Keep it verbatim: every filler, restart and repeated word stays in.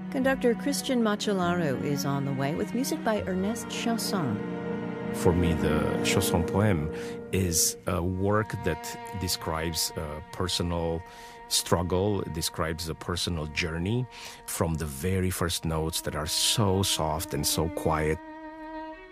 Conductor Christian Macellaro is on the way with music by Ernest Chausson. For me, the Chausson poem is a work that describes a personal struggle, it describes a personal journey from the very first notes that are so soft and so quiet